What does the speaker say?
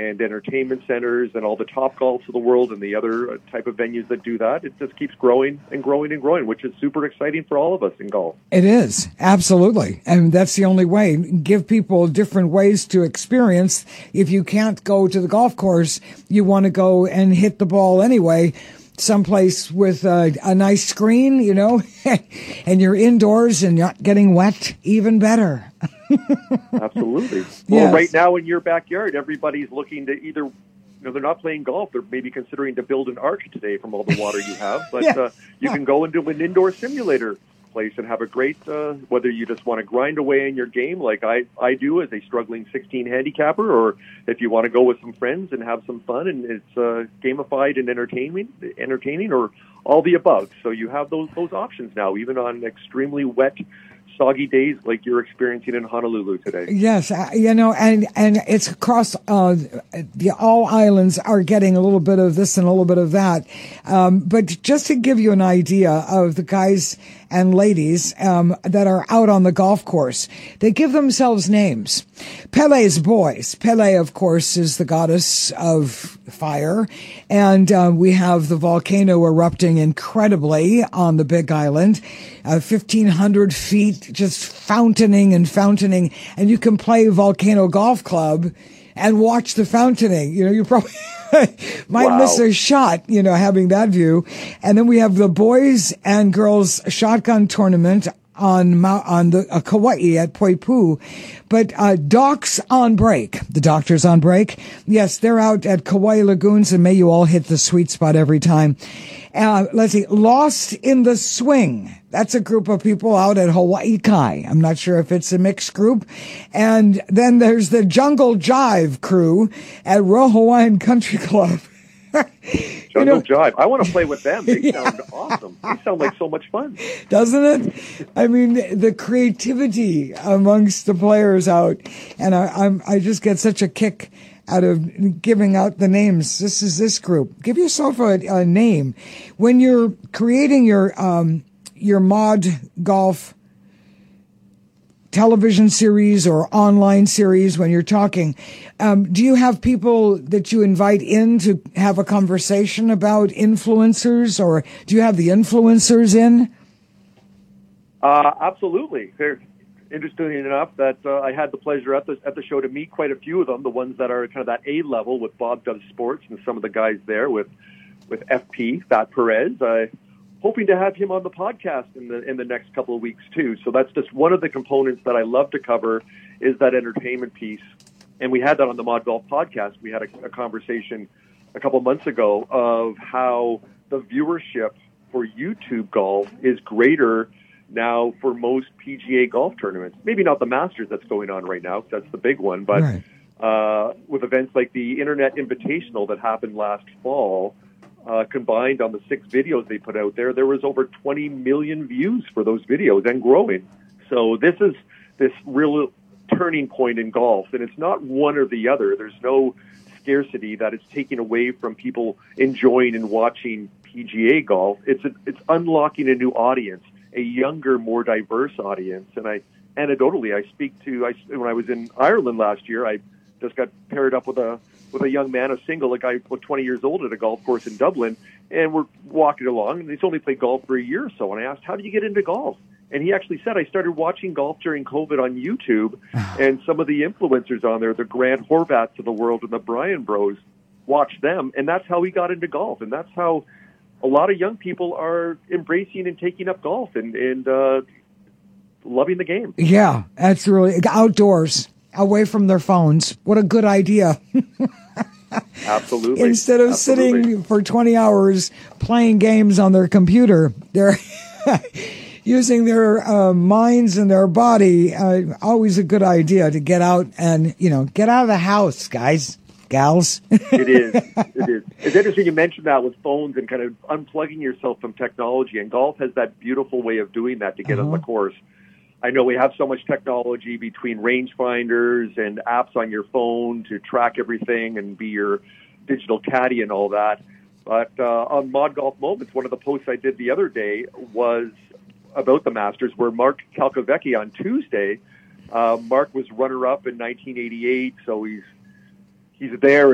and entertainment centers and all the Topgolfs of the world and the other type of venues that do that. It just keeps growing and growing and growing, which is super exciting for all of us in golf. It is, absolutely. And that's the only way. Give people different ways to experience. If you can't go to the golf course, you want to go and hit the ball anyway, someplace with a nice screen, you know, and you're indoors and not getting wet, even better. Absolutely. Yes. Well, right now in your backyard, everybody's looking to either, they're not playing golf. They're maybe considering to build an arch today from all the water you have. But you can go into an indoor simulator place and have a great, whether you just want to grind away in your game like I do as a struggling 16 handicapper, or if you want to go with some friends and have some fun and it's gamified and entertaining, or all the above. So you have those options now, even on extremely wet, soggy days like you're experiencing in Honolulu today. Yes, and it's across all islands are getting a little bit of this and a little bit of that. But just to give you an idea of the guys and ladies that are out on the golf course, they give themselves names. Pele's boys. Pele, of course, is the goddess of fire, and we have the volcano erupting incredibly on the Big Island, 1,500 feet, just fountaining, and you can play Volcano Golf Club and watch the fountaining. You probably might miss a shot, having that view. And then we have the boys and girls shotgun tournament on the Kauai at Poipu. But Docs on break. The doctors on break. Yes, they're out at Kauai Lagoons, and may you all hit the sweet spot every time. Let's see, Lost in the Swing. That's a group of people out at Hawaii Kai. I'm not sure if it's a mixed group. And then there's the Jungle Jive crew at Royal Hawaiian Country Club. Jungle Jive. I want to play with them. They sound awesome. They sound like so much fun. Doesn't it? I mean, the creativity amongst the players out. And I just get such a kick out of giving out the names. This is this group. Give yourself a name. When you're creating your mod golf television series or online series, when you're talking, do you have people that you invite in to have a conversation about influencers, or do you have the influencers in? Absolutely. Interestingly enough, that I had the pleasure at the show to meet quite a few of them, the ones that are kind of that A level with Bob Does Sports and some of the guys there with FP, Fat Perez. Hoping to have him on the podcast in the next couple of weeks too. So that's just one of the components that I love to cover, is that entertainment piece. And we had that on the Mod Golf podcast. We had a conversation a couple months ago of how the viewership for YouTube golf is greater now for most PGA golf tournaments. Maybe not the Masters that's going on right now, 'cause that's the big one, but with events like the Internet Invitational that happened last fall, combined on the 6 videos they put out there was over 20 million views for those videos and growing. So this is this real turning point in golf, and it's not one or the other. There's no scarcity that it's taking away from people enjoying and watching PGA golf. It's unlocking a new audience, a younger, more diverse audience. And anecdotally, when I was in Ireland last year, I just got paired up with a young man, a guy 20 years old at a golf course in Dublin, and we're walking along, and he's only played golf for a year or so. And I asked, how did you get into golf? And he actually said, I started watching golf during COVID on YouTube, and some of the influencers on there, the Grant Horvats of the world and the Bryan Bros, watched them, and that's how he got into golf. And that's how a lot of young people are embracing and taking up golf and loving the game. Yeah, that's really outdoors, away from their phones. What a good idea. Absolutely. Instead of sitting for 20 hours playing games on their computer, they're using their minds and their body. Always a good idea to get out and, get out of the house, guys, gals. It is. It's interesting you mentioned that with phones and kind of unplugging yourself from technology. And golf has that beautiful way of doing that to get on the course. I know we have so much technology between rangefinders and apps on your phone to track everything and be your digital caddy and all that. But on Mod Golf Moments, one of the posts I did the other day was about the Masters, where Mark Calcavecchi on Tuesday, Mark was runner-up in 1988, so he's there